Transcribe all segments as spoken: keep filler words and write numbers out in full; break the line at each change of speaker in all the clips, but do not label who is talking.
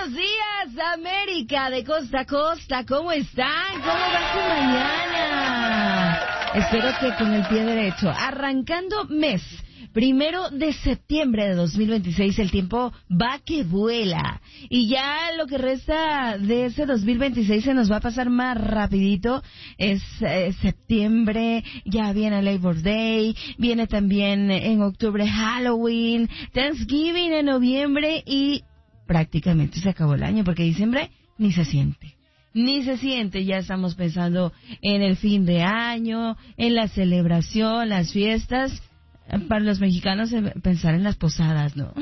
Buenos días, América de costa a costa. ¿Cómo están? ¿Cómo va su mañana? Espero que con el pie derecho. Arrancando mes. Primero de septiembre de dos mil veintiséis, el tiempo va que vuela. Y ya lo que resta de ese dos mil veintiséis se nos va a pasar más rapidito. Es eh, septiembre, ya viene Labor Day, viene también en octubre Halloween, Thanksgiving en noviembre y prácticamente se acabó el año porque diciembre ni se siente. Ni se siente, ya estamos pensando en el fin de año, en la celebración, las fiestas. Para los mexicanos pensar en las posadas, ¿no?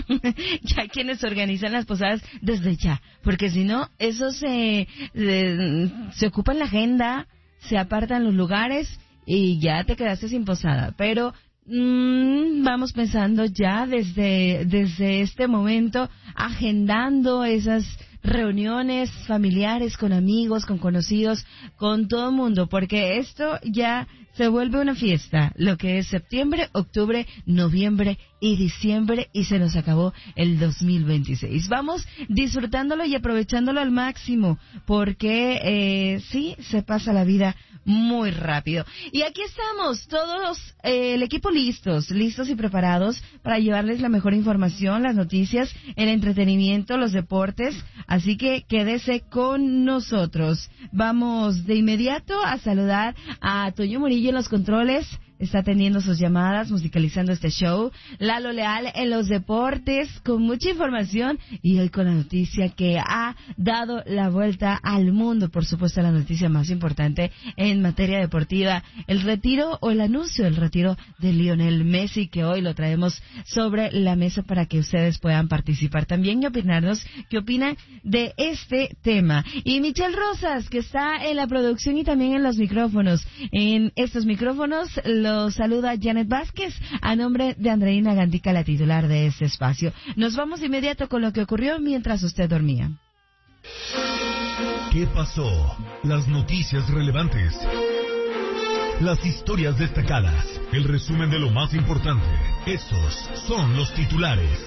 Ya quienes organizan las posadas desde ya, porque si no, eso se, se, se ocupa en la agenda, se apartan los lugares y ya te quedaste sin posada. Pero mmm, vamos pensando ya desde, desde este momento, agendando esas reuniones familiares con amigos, con conocidos, con todo el mundo, porque esto ya se vuelve una fiesta, lo que es septiembre, octubre, noviembre y diciembre, y se nos acabó el dos mil veintiséis. Vamos disfrutándolo y aprovechándolo al máximo, porque eh, sí, se pasa la vida muy rápido. Y aquí estamos, todos, eh, el equipo listos, listos y preparados para llevarles la mejor información, las noticias, el entretenimiento, los deportes, así que quédese con nosotros. Vamos de inmediato a saludar a Toño Murillo en los controles. Está atendiendo sus llamadas, musicalizando este show. Lalo Leal en los deportes, con mucha información. Y hoy con la noticia que ha dado la vuelta al mundo. Por supuesto, la noticia más importante en materia deportiva. El retiro o el anuncio del retiro de Lionel Messi, que hoy lo traemos sobre la mesa para que ustedes puedan participar también y opinarnos qué opinan de este tema. Y Michelle Rosas, que está en la producción y también en los micrófonos. En estos micrófonos, los saluda Janet Vázquez a nombre de Andreina Gandica, la titular de este espacio. Nos vamos de inmediato con lo que ocurrió mientras usted dormía.
¿Qué pasó? Las noticias relevantes, las historias destacadas, el resumen de lo más importante. Estos son los titulares.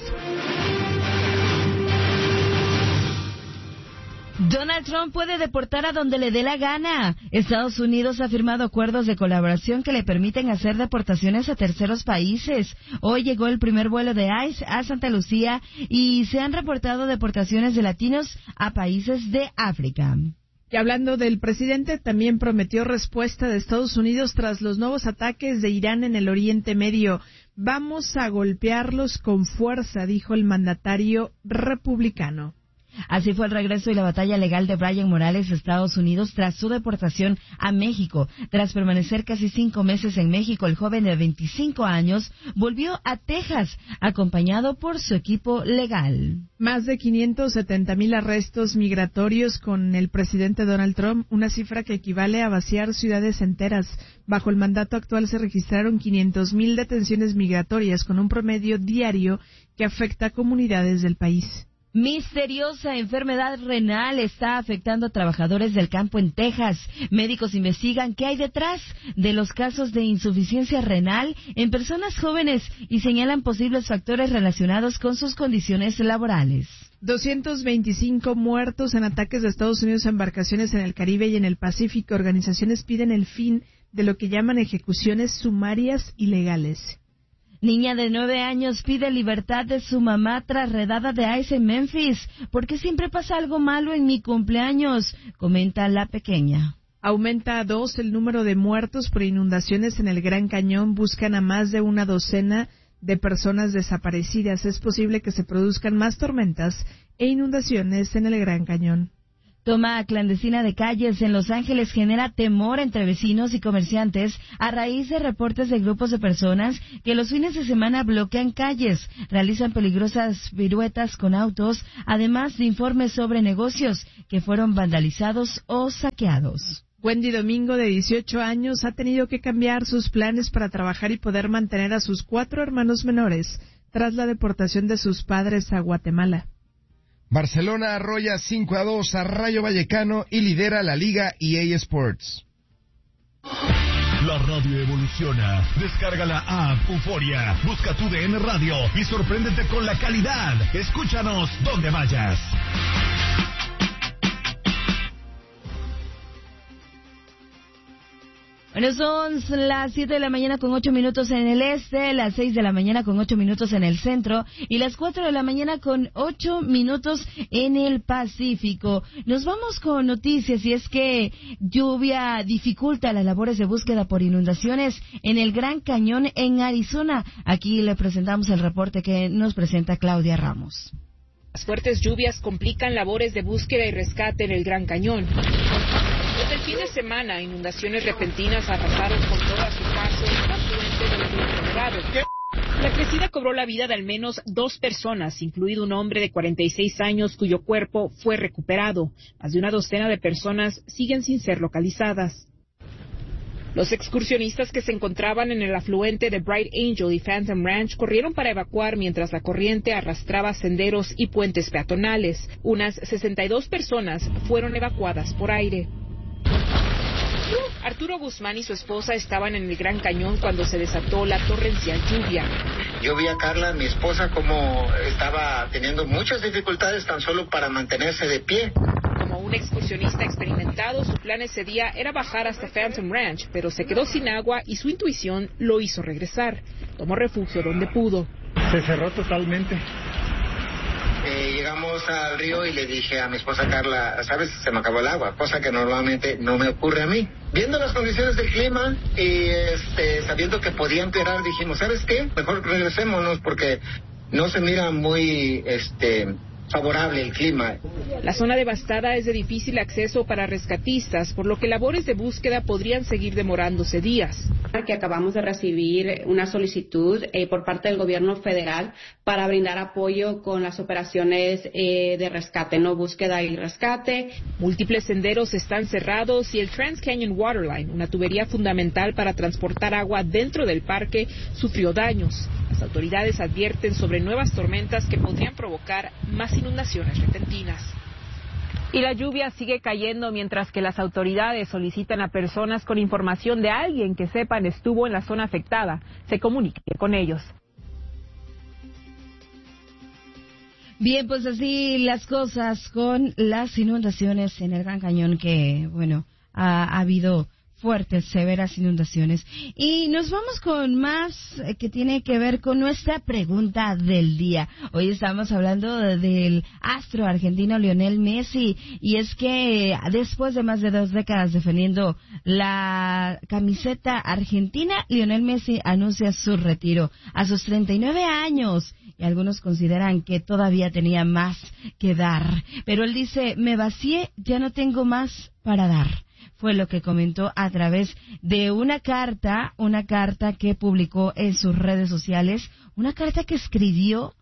Donald Trump puede deportar a donde le dé la gana. Estados Unidos ha firmado acuerdos de colaboración que le permiten hacer deportaciones a terceros países. Hoy llegó el primer vuelo de ICE a Santa Lucía y se han reportado deportaciones de latinos a países de África.
Y hablando del presidente, también prometió respuesta de Estados Unidos tras los nuevos ataques de Irán en el Oriente Medio. Vamos a golpearlos con fuerza, dijo el mandatario republicano.
Así fue el regreso y la batalla legal de Brian Morales a Estados Unidos tras su deportación a México. Tras permanecer casi cinco meses en México, el joven de veinticinco años volvió a Texas, acompañado por su equipo legal.
Más de quinientos setenta mil arrestos migratorios con el presidente Donald Trump, una cifra que equivale a vaciar ciudades enteras. Bajo el mandato actual se registraron quinientas mil detenciones migratorias con un promedio diario que afecta a comunidades del país.
Misteriosa enfermedad renal está afectando a trabajadores del campo en Texas. Médicos investigan qué hay detrás de los casos de insuficiencia renal en personas jóvenes y señalan posibles factores relacionados con sus condiciones laborales.
doscientos veinticinco muertos en ataques de Estados Unidos a embarcaciones en el Caribe y en el Pacífico. Organizaciones piden el fin de lo que llaman ejecuciones sumarias ilegales.
Niña de nueve años pide libertad de su mamá tras redada de ICE en Memphis. ¿Por qué siempre pasa algo malo en mi cumpleaños?, comenta la pequeña.
Aumenta a dos el número de muertos por inundaciones en el Gran Cañón. Buscan a más de una docena de personas desaparecidas. Es posible que se produzcan más tormentas e inundaciones en el Gran Cañón.
Toma clandestina de calles en Los Ángeles genera temor entre vecinos y comerciantes a raíz de reportes de grupos de personas que los fines de semana bloquean calles, realizan peligrosas piruetas con autos, además de informes sobre negocios que fueron vandalizados o saqueados.
Wendy Domingo, de dieciocho años, ha tenido que cambiar sus planes para trabajar y poder mantener a sus cuatro hermanos menores tras la deportación de sus padres a Guatemala.
Barcelona arrolla cinco a dos a Rayo Vallecano y lidera la Liga E A Sports.
La radio evoluciona. Descarga la app Euforia. Busca tu D N Radio y sorpréndete con la calidad. Escúchanos donde vayas.
Bueno, son las siete de la mañana con ocho minutos en el este, las seis de la mañana con ocho minutos en el centro y las cuatro de la mañana con ocho minutos en el Pacífico. Nos vamos con noticias y es que lluvia dificulta las labores de búsqueda por inundaciones en el Gran Cañón en Arizona. Aquí le presentamos el reporte que nos presenta Claudia Ramos.
Las fuertes lluvias complican labores de búsqueda y rescate en el Gran Cañón. Desde el fin de semana, inundaciones repentinas arrasaron con todo a su paso el afluente del río Colorado. La crecida cobró la vida de al menos dos personas, incluido un hombre de cuarenta y seis años cuyo cuerpo fue recuperado. Más de una docena de personas siguen sin ser localizadas. Los excursionistas que se encontraban en el afluente de Bright Angel y Phantom Ranch corrieron para evacuar mientras la corriente arrastraba senderos y puentes peatonales. Unas sesenta y dos personas fueron evacuadas por aire. Arturo Guzmán y su esposa estaban en el Gran Cañón cuando se desató la torrencial lluvia.
Yo vi a Carla, mi esposa, como estaba teniendo muchas dificultades tan solo para mantenerse de pie.
Como un excursionista experimentado, su plan ese día era bajar hasta Phantom Ranch, pero se quedó sin agua y su intuición lo hizo regresar. Tomó refugio donde pudo.
Se cerró totalmente.
Eh, llegamos al río y le dije a mi esposa Carla, ¿sabes? Se me acabó el agua, cosa que normalmente no me ocurre a mí. Viendo las condiciones del clima y este, sabiendo que podía empeorar, dijimos, ¿sabes qué? Mejor regresémonos porque no se mira muy este, favorable el clima.
La zona devastada es de difícil acceso para rescatistas, por lo que labores de búsqueda podrían seguir demorándose días.
Que acabamos de recibir una solicitud eh, por parte del gobierno federal para brindar apoyo con las operaciones eh, de rescate, no búsqueda y rescate.
Múltiples senderos están cerrados y el Trans Canyon Waterline, una tubería fundamental para transportar agua dentro del parque, sufrió daños. Las autoridades advierten sobre nuevas tormentas que podrían provocar más inundaciones repentinas. Y la lluvia sigue cayendo mientras que las autoridades solicitan a personas con información de alguien que sepan estuvo en la zona afectada, se comunique con ellos.
Bien, pues así las cosas con las inundaciones en el Gran Cañón que, bueno, ha, ha habido fuertes, severas inundaciones. Y nos vamos con más eh, que tiene que ver con nuestra pregunta del día. Hoy estamos hablando de, del astro argentino Lionel Messi, y es que después de más de dos décadas defendiendo la camiseta argentina, Lionel Messi anuncia su retiro a sus treinta y nueve años, y algunos consideran que todavía tenía más que dar. Pero él dice, me vacié, ya no tengo más para dar. Fue lo que comentó a través de una carta, una carta que publicó en sus redes sociales, una carta que escribió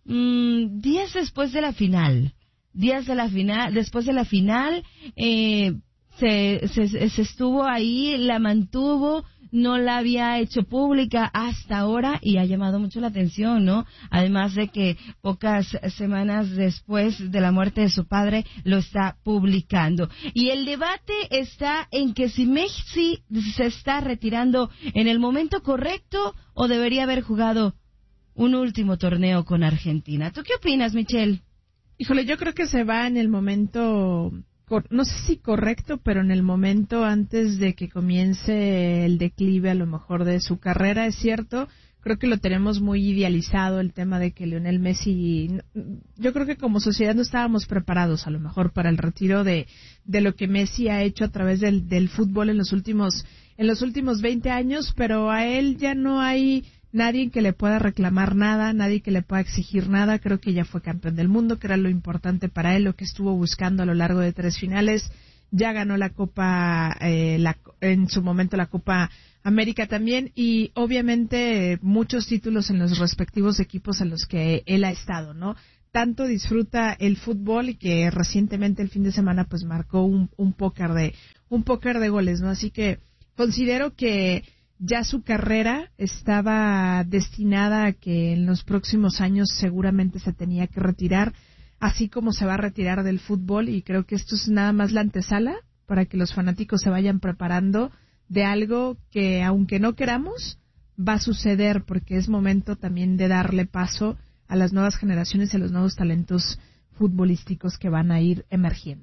mmm, días después de la final, días de la final, después de la final, eh, se, se, se estuvo ahí, la mantuvo, no la había hecho pública hasta ahora y ha llamado mucho la atención, ¿no? Además de que pocas semanas después de la muerte de su padre lo está publicando. Y el debate está en que si Messi se está retirando en el momento correcto o debería haber jugado un último torneo con Argentina. ¿Tú qué opinas, Michelle?
Híjole, yo creo que se va en el momento, no sé si correcto, pero en el momento antes de que comience el declive a lo mejor de su carrera. Es cierto, creo que lo tenemos muy idealizado el tema de que Lionel Messi, yo creo que como sociedad no estábamos preparados a lo mejor para el retiro de, de lo que Messi ha hecho a través del, del fútbol en los últimos, en los últimos veinte años, pero a él ya no hay nadie que le pueda reclamar nada, nadie que le pueda exigir nada. Creo que ya fue campeón del mundo, que era lo importante para él, lo que estuvo buscando a lo largo de tres finales. Ya ganó la Copa, eh, la, en su momento la Copa América también, y obviamente muchos títulos en los respectivos equipos en los que él ha estado, ¿no? Tanto disfruta el fútbol y que recientemente el fin de semana pues marcó un, un póker de, un póker de goles, ¿no? Así que considero que ya su carrera estaba destinada a que en los próximos años seguramente se tenía que retirar, así como se va a retirar del fútbol, y creo que esto es nada más la antesala para que los fanáticos se vayan preparando de algo que, aunque no queramos, va a suceder, porque es momento también de darle paso a las nuevas generaciones y a los nuevos talentos futbolísticos que van a ir emergiendo.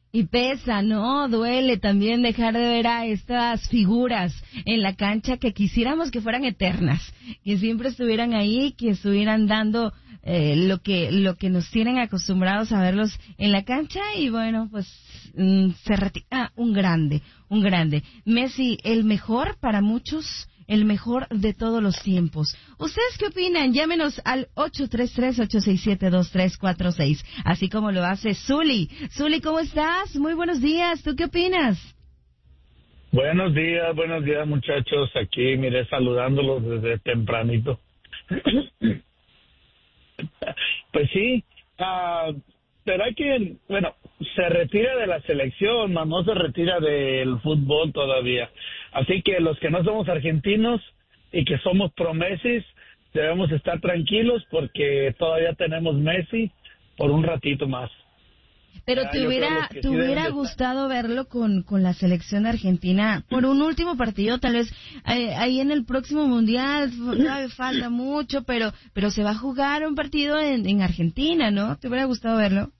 Y pesa, ¿no? Duele también dejar de ver a estas figuras en la cancha que quisiéramos que fueran eternas, que siempre estuvieran ahí, que estuvieran dando eh, lo que lo que nos tienen acostumbrados a verlos en la cancha. Y bueno, pues mm, se retira un grande, un grande. Messi, el mejor para muchos, el mejor de todos los tiempos. ¿Ustedes qué opinan? Llámenos al ocho tres tres, ocho seis siete, dos tres cuatro seis, así como lo hace Zuli. Zuli, ¿cómo estás? Muy buenos días. ¿Tú qué opinas?
Buenos días, buenos días muchachos. Aquí, mire, saludándolos desde tempranito. Pues sí, uh, pero hay que, bueno, se retira de la selección, mas no se retira del fútbol todavía. Así que los que no somos argentinos y que somos pro Messi, debemos estar tranquilos porque todavía tenemos Messi por un ratito más.
Pero
Ya,
te hubiera, te hubiera gustado verlo con, con la selección de Argentina por un último partido, tal vez eh, ahí en el próximo mundial. Todavía falta mucho, pero pero se va a jugar un partido en, en Argentina, ¿no? ¿Te hubiera gustado verlo?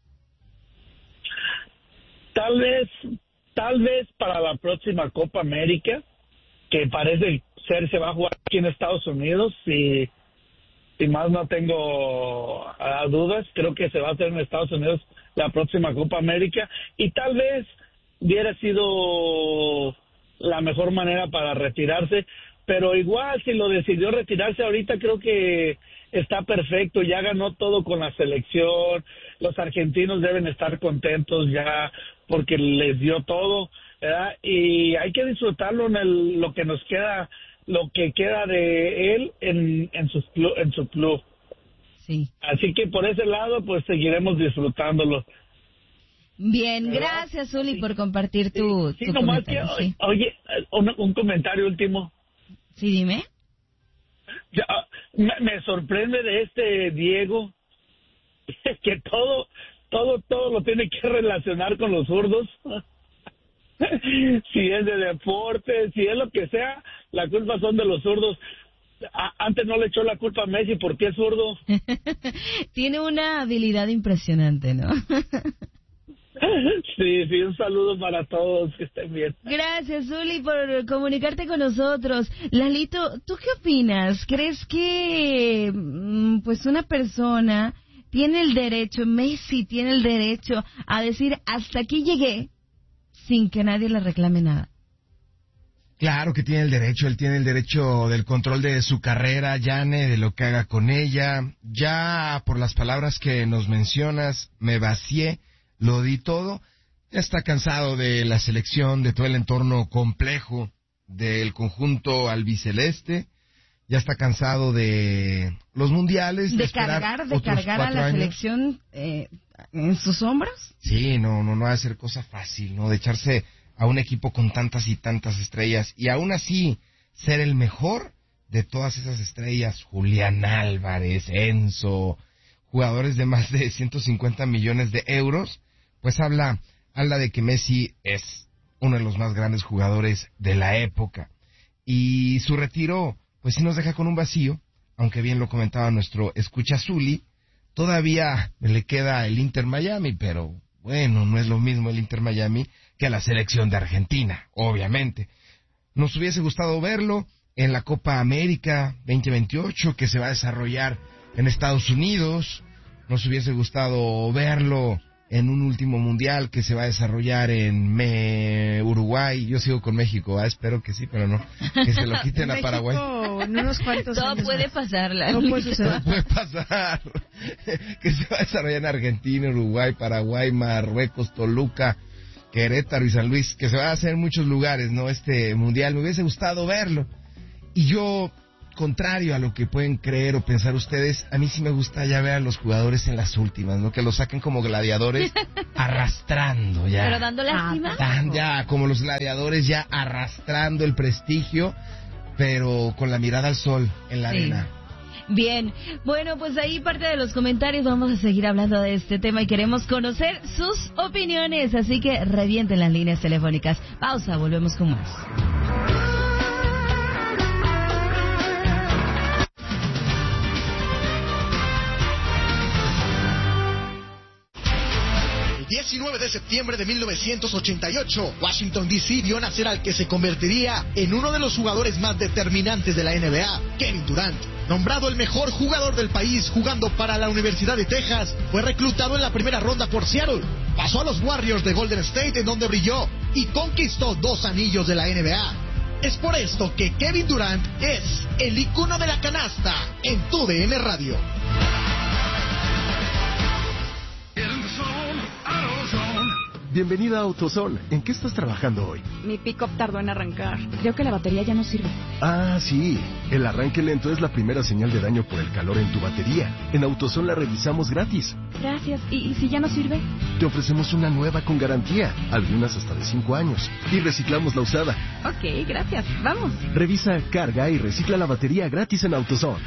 Tal vez, tal vez para la próxima Copa América, que parece ser se va a jugar aquí en Estados Unidos, y si más no tengo uh, dudas, creo que se va a hacer en Estados Unidos la próxima Copa América, y tal vez hubiera sido la mejor manera para retirarse, pero igual si lo decidió retirarse ahorita, creo que está perfecto, ya ganó todo con la selección, los argentinos deben estar contentos ya porque les dio todo, ¿verdad? Y hay que disfrutarlo en el, lo que nos queda, lo que queda de él en, en, sus, en su club.
Sí.
Así que por ese lado, pues seguiremos disfrutándolo.
Bien,
¿verdad?
gracias, Zuli, por compartir tu,
sí,
tu
sí, nomás
comentario.
que,
Sí.
Oye, un, un comentario último.
Sí, dime.
Ya, me, me sorprende de este Diego, que todo, todo, todo lo tiene que relacionar con los zurdos. Si es de deporte, si es lo que sea, la culpa son de los zurdos. A, antes no le echó la culpa a Messi porque es zurdo.
Tiene una habilidad impresionante, ¿no?
Sí, sí, un saludo para todos, que estén bien.
Gracias, Zuli, por comunicarte con nosotros. Lalito, ¿tú qué opinas? ¿Crees que pues una persona tiene el derecho, Messi tiene el derecho a decir hasta aquí llegué sin que nadie le reclame nada?
Claro que tiene el derecho, él tiene el derecho del control de su carrera, Yane, de lo que haga con ella. Ya por las palabras que nos mencionas, me vacié, lo di todo. Ya está cansado de la selección, de todo el entorno complejo del conjunto albiceleste. Ya está cansado de los mundiales.
¿De,
de
cargar, de cargar a la
años.
selección eh, en sus hombros?
Sí, no, no, no va a ser cosa fácil, ¿no? De echarse a un equipo con tantas y tantas estrellas y aún así ser el mejor de todas esas estrellas, Julián Álvarez, Enzo, jugadores de más de ciento cincuenta millones de euros, pues habla, habla de que Messi es uno de los más grandes jugadores de la época. Y su retiro, pues sí nos deja con un vacío, aunque bien lo comentaba nuestro escucha Zuli, todavía le queda el Inter Miami, pero bueno, no es lo mismo el Inter Miami que la selección de Argentina, obviamente. Nos hubiese gustado verlo en la Copa América veinte veintiocho, que se va a desarrollar en Estados Unidos. Nos hubiese gustado verlo en un último mundial que se va a desarrollar en Me... Uruguay. Yo sigo con México, ¿eh? Espero que sí, pero no. Que se lo quiten a Paraguay.
En unos cuantos
Todo
años
puede
más.
pasar, la
Todo puede suceder.
Todo puede pasar. Que se va a desarrollar en Argentina, Uruguay, Paraguay, Marruecos, Toluca, Querétaro y San Luis. Que se va a hacer en muchos lugares, ¿no? Este mundial. Me hubiese gustado verlo. Y yo, contrario a lo que pueden creer o pensar ustedes, a mí sí me gusta ya ver a los jugadores en las últimas, ¿no? Que los saquen como gladiadores arrastrando ya.
Pero dando lástima.
Dan ya, como los gladiadores ya arrastrando el prestigio, pero con la mirada al sol en la
Sí.
arena.
Bien, bueno, pues ahí parte de los comentarios. Vamos a seguir hablando de este tema y queremos conocer sus opiniones, así que revienten las líneas telefónicas. Pausa, volvemos con más.
diecinueve de septiembre de mil novecientos ochenta y ocho, Washington D C vio nacer al que se convertiría en uno de los jugadores más determinantes de la N B A, Kevin Durant. Nombrado el mejor jugador del país jugando para la Universidad de Texas, fue reclutado en la primera ronda por Seattle. Pasó a los Warriors de Golden State, en donde brilló y conquistó dos anillos de la N B A. Es por esto que Kevin Durant es el icono de la canasta en tu D N Radio.
Bienvenida a AutoZone. ¿En qué estás trabajando hoy?
Mi pick-up tardó en arrancar. Creo que la batería ya no sirve.
Ah, sí. El arranque lento es la primera señal de daño por el calor en tu batería. En AutoZone la revisamos gratis.
Gracias. ¿Y, y si ya no sirve?
Te ofrecemos una nueva con garantía, algunas hasta de cinco años. Y reciclamos la usada.
Ok, gracias. Vamos.
Revisa, carga y recicla la batería gratis en AutoZone.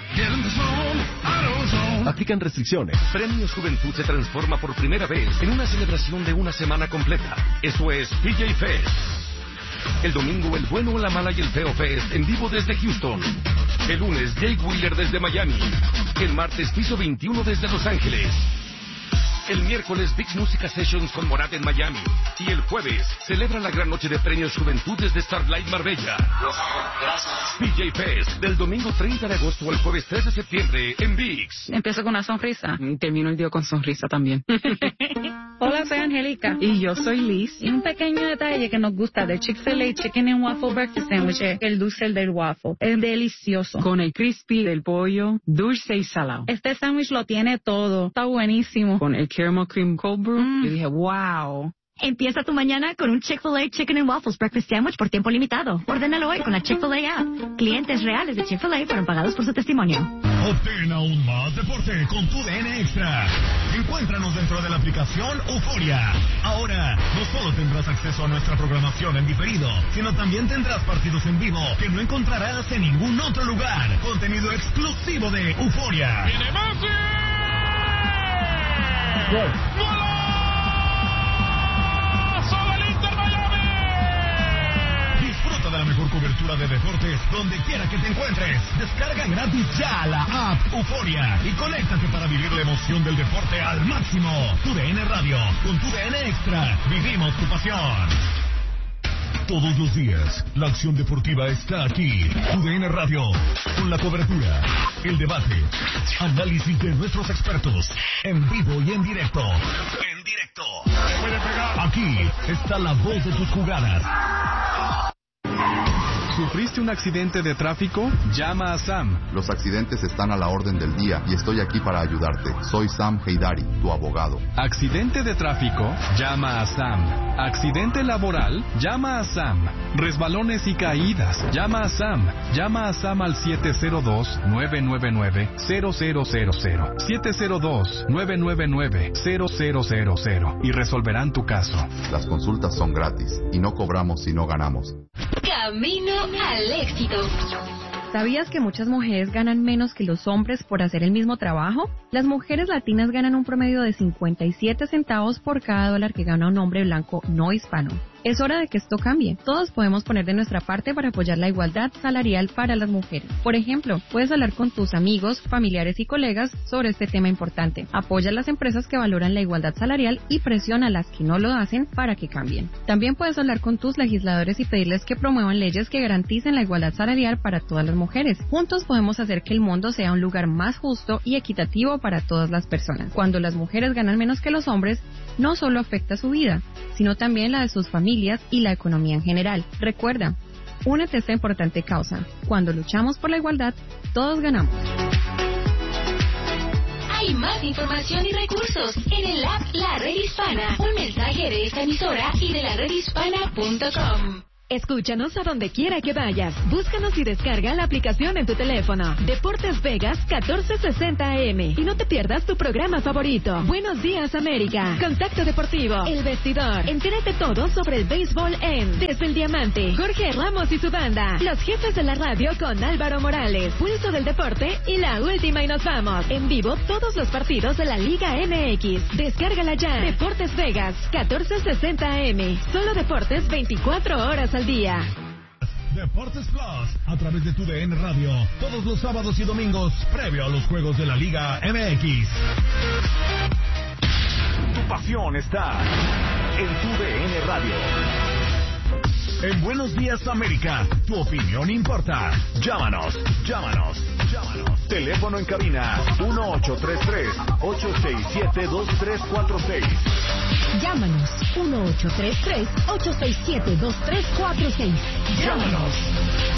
Aplican restricciones.
Premios Juventud se transforma por primera vez en una celebración de una semana completa. Eso es P J Fest. El domingo, el bueno, la mala y el feo Fest en vivo desde Houston. El lunes, Jake Wheeler desde Miami. El martes, Piso veintiuno desde Los Ángeles. El miércoles, Big Música Sessions con Morat en Miami. Y el jueves, celebra la gran noche de premios Juventud desde Starlight Marbella. P J Fest, del domingo treinta de agosto al jueves tres de septiembre en Vix.
Empiezo con una sonrisa y termino el día con sonrisa también. Hola, soy Angélica. Y yo soy Liz. Y un pequeño detalle que nos gusta del Chick-fil-A Chicken and Waffle Breakfast Sandwich es el dulce del waffle. Es delicioso. Con el crispy del pollo, dulce y salado. Este sándwich lo tiene todo. Está buenísimo. Con el caramel cream cold brew. Mm. Yo dije, wow.
Empieza tu mañana con un Chick-fil-A Chicken and Waffles Breakfast Sandwich por tiempo limitado. Ordénalo hoy con la Chick-fil-A app. Clientes reales de Chick-fil-A fueron pagados por su testimonio.
Obtén aún más deporte con tu D N Extra. Encuéntranos dentro de la aplicación Euforia. Ahora, no solo tendrás acceso a nuestra programación en diferido, sino también tendrás partidos en vivo que no encontrarás en ningún otro lugar. Contenido exclusivo de Euforia.
¡Viene Messi! ¡Gol!
Disfruta de la mejor cobertura de deportes donde quiera que te encuentres. Descarga gratis ya la app Euforia y conéctate para vivir la emoción del deporte al máximo. Tu D N Radio, con tu D N Extra, vivimos tu pasión. Todos los días, la acción deportiva está aquí. Tu D N Radio, con la cobertura, el debate, análisis de nuestros expertos, en vivo y en directo. En directo. Aquí está la voz de tus jugadas.
¿Sufriste un accidente de tráfico? Llama a Sam.
Los accidentes están a la orden del día y estoy aquí para ayudarte. Soy Sam Heidari, tu abogado.
¿Accidente de tráfico? Llama a Sam. ¿Accidente laboral? Llama a Sam. ¿Resbalones y caídas? Llama a Sam. Llama a Sam al siete cero dos, nueve nueve nueve, cero cero cero cero. siete cero dos, nueve nueve nueve, cero cero cero cero y resolverán tu caso.
Las consultas son gratis y no cobramos si no ganamos.
Camino al éxito.
¿Sabías que muchas mujeres ganan menos que los hombres por hacer el mismo trabajo? Las mujeres latinas ganan un promedio de cincuenta y siete centavos por cada dólar que gana un hombre blanco no hispano. Es hora de que esto cambie. Todos podemos poner de nuestra parte para apoyar la igualdad salarial para las mujeres. Por ejemplo, puedes hablar con tus amigos, familiares y colegas sobre este tema importante. Apoya a las empresas que valoran la igualdad salarial y presiona a las que no lo hacen para que cambien. También puedes hablar con tus legisladores y pedirles que promuevan leyes que garanticen la igualdad salarial para todas las mujeres. Juntos podemos hacer que el mundo sea un lugar más justo y equitativo para todas las personas. Cuando las mujeres ganan menos que los hombres, no solo afecta su vida, sino también la de sus familias y la economía en general. Recuerda, únete a esta importante causa. Cuando luchamos por la igualdad, todos ganamos.
Hay más información y recursos en el app La Red Hispana. Un mensaje de esta emisora y de la red hispana punto com.
Escúchanos a donde quiera que vayas. Búscanos y descarga la aplicación en tu teléfono. Deportes Vegas catorce sesenta A M. Y no te pierdas tu programa favorito. Buenos días, América. Contacto Deportivo. El Vestidor. Entérate todo sobre el béisbol en Desde el Diamante. Jorge Ramos y su banda. Los jefes de la radio con Álvaro Morales. Pulso del Deporte y la última y nos vamos. En vivo todos los partidos de la Liga M X. Descárgala ya. Deportes Vegas catorce sesenta A M. Solo deportes veinticuatro horas al día.
Deportes Plus, a través de tu D N Radio, todos los sábados y domingos, previo a los juegos de la Liga M X. Tu pasión está en tu D N Radio. En Buenos Días América, tu opinión importa. Llámanos, llámanos, llámanos. Teléfono en cabina uno ocho tres tres, ocho seis siete, dos tres cuatro seis.
Llámanos uno ocho tres tres, ocho seis siete, dos tres cuatro seis.
Llámanos.